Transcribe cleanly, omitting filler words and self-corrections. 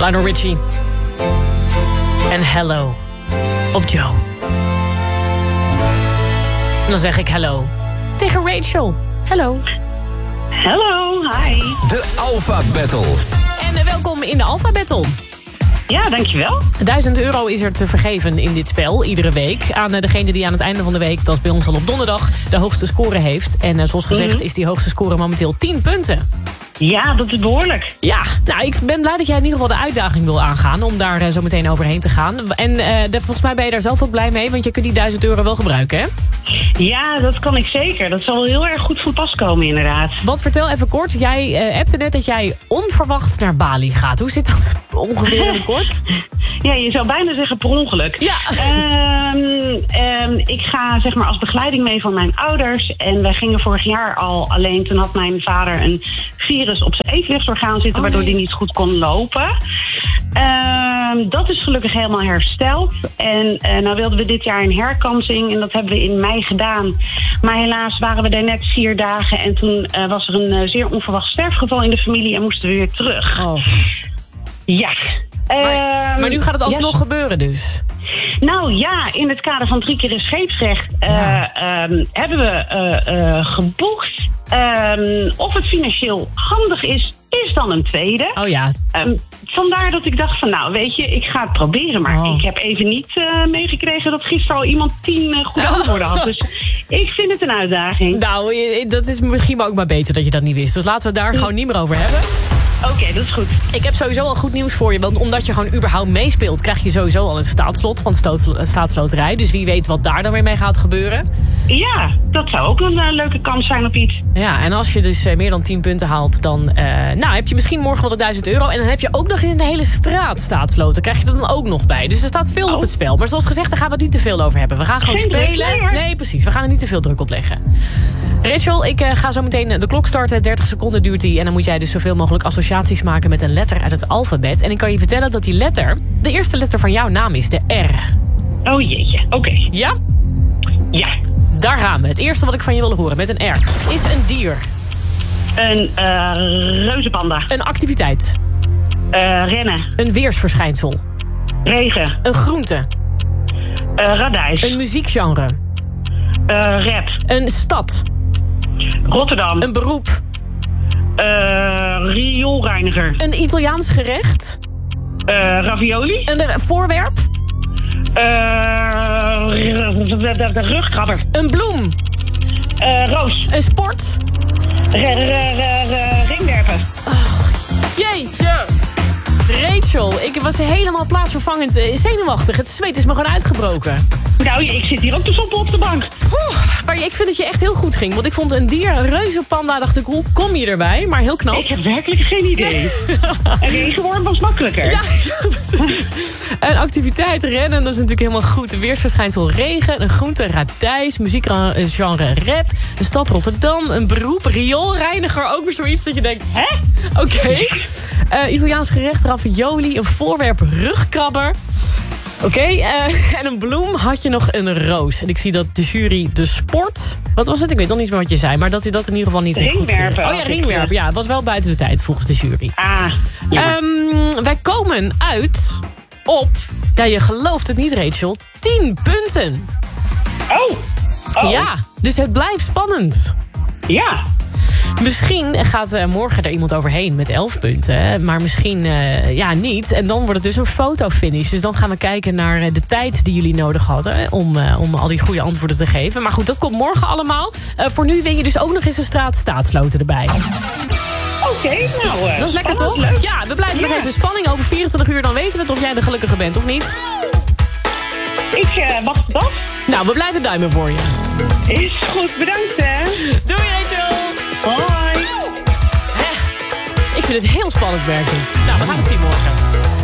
Lionel Richie. En Hello op Joe. En dan zeg ik hello tegen Rachel. Hello. Hallo, hi. De Alpha Battle. En welkom in de Alpha Battle. Ja, dankjewel. €1000 is er te vergeven in dit spel, iedere week. Aan degene die aan het einde van de week, dat is bij ons al op donderdag, de hoogste score heeft. En zoals gezegd is die hoogste score momenteel 10 punten. Ja, dat is behoorlijk. Ja, nou, ik ben blij dat jij in ieder geval de uitdaging wil aangaan om daar zo meteen overheen te gaan. En volgens mij ben je daar zelf ook blij mee, want je kunt die €1000 wel gebruiken, hè? Ja, dat kan ik zeker. Dat zal wel heel erg goed van pas komen, inderdaad. Wat, vertel even kort. Jij appte net dat jij onverwacht naar Bali gaat. Hoe zit dat ongeveer in het kort? Ja, je zou bijna zeggen per ongeluk. Ja. Ik ga zeg maar als begeleiding mee van mijn ouders. En wij gingen vorig jaar al alleen. Toen had mijn vader een virus op zijn evenwichtsorgaan zitten, waardoor hij niet goed kon lopen. Dat is gelukkig helemaal hersteld. En nou wilden we dit jaar een herkansing. En dat hebben we in mei gedaan. Maar helaas waren we daar net 4 dagen. En toen was er een zeer onverwacht sterfgeval in de familie. En moesten we weer terug. Oh. Ja. Maar nu gaat het alsnog gebeuren dus? Nou ja, in het kader van 3 keer een scheepsrecht hebben we geboekt. Of het financieel handig is dan een tweede. Oh ja. Vandaar dat ik dacht van nou weet je, ik ga het proberen. Maar ik heb even niet meegekregen dat gisteren al iemand 10 goede antwoorden had. Dus ik vind het een uitdaging. Nou, dat is misschien ook maar beter dat je dat niet wist. Dus laten we het daar gewoon niet meer over hebben. Oké, dat is goed. Ik heb sowieso al goed nieuws voor je. Want omdat je gewoon überhaupt meespeelt, krijg je sowieso al het staatslot van de staatsloterij. Dus wie weet wat daar dan weer mee gaat gebeuren. Ja, dat zou ook een leuke kans zijn op iets. Ja, en als je dus meer dan 10 punten haalt, dan heb je misschien morgen wel de €1000. En dan heb je ook nog in de hele straat staatsloten. Krijg je er dan ook nog bij. Dus er staat veel op het spel. Maar zoals gezegd, daar gaan we het niet te veel over hebben. We gaan gewoon spelen. Nee, precies. We gaan er niet te veel druk op leggen. Rachel, ik ga zo meteen de klok starten. 30 seconden duurt die. En dan moet jij dus zoveel mogelijk associaties maken met een letter uit het alfabet. En ik kan je vertellen dat die letter de eerste letter van jouw naam is, de R. Oh jeetje, oké. Ja? Ja. Daar gaan we. Het eerste wat ik van je wil horen met een R is een dier. Een reuzenpanda. Een activiteit. Rennen. Een weersverschijnsel. Regen. Een groente. Radijs. Een muziekgenre. Rap. Een stad. Rotterdam. Een beroep. Rioolreiniger. Een Italiaans gerecht. Ravioli. Een voorwerp. De rugkrabber. Een bloem. Roos. Een sport. Ringwerpen. Jeetje. Rachel, ik was helemaal plaatsvervangend zenuwachtig. Het zweet is me gewoon uitgebroken. Nou, ik zit hier ook te soppen op de bank. Maar ik vind dat je echt heel goed ging. Want ik vond een dier, een reuzenpanda, dacht ik, hoe kom je erbij? Maar heel knap. Ik heb werkelijk geen idee. Een regenworm was makkelijker. Ja, precies. Een activiteit, rennen, dat is natuurlijk helemaal goed. Een weersverschijnsel, regen. Een groente, radijs. Muziekgenre, rap. Een stad, Rotterdam. Een beroep, rioolreiniger. Ook weer zoiets dat je denkt, hè? Oké. Italiaans gerecht, ravioli. Een voorwerp, rugkrabber. Oké, en een bloem had je nog een roos. En ik zie dat de jury de sport... Wat was het? Ik weet nog niet meer wat je zei. Maar dat hij dat in ieder geval niet heeft goed gedaan. Oh ja, ringwerpen. Ja, het was wel buiten de tijd volgens de jury. Wij komen uit op... Ja, je gelooft het niet, Rachel. 10 punten. Oh. Ja, dus het blijft spannend. Ja. Misschien gaat morgen er iemand overheen met 11 punten. Maar misschien niet. En dan wordt het dus een fotofinish. Dus dan gaan we kijken naar de tijd die jullie nodig hadden... om al die goede antwoorden te geven. Maar goed, dat komt morgen allemaal. Voor nu win je dus ook nog eens een staatsloten erbij. Oké, nou... dat is lekker, toch? Leuk. Ja, we blijven nog even in spanning. Over 24 uur dan weten we of jij de gelukkige bent of niet. Ik wacht op dat. Nou, we blijven duimen voor je. Is goed, bedankt hè. Doei, Rachel. Hoi. Ik vind het heel spannend werken. Nou, we gaan het zien morgen.